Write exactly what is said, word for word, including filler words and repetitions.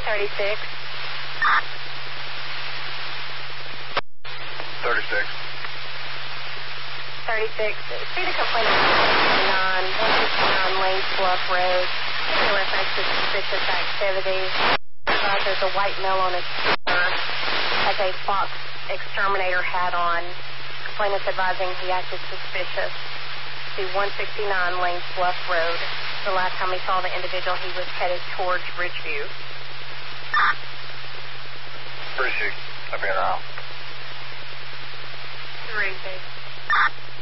thirty-six. thirty-six. thirty-six. See the complaint of one fifty-nine Lanes Bluff Road. In reference to suspicious activity. Uh, there's a white male on his scooter. Has a Fox exterminator hat on. Complainant's advising he acted suspicious. See one sixty-nine Lanes Bluff Road. The last time he saw the individual, he was headed towards Ridgeview. Appreciate it. I'll be around. Three, six.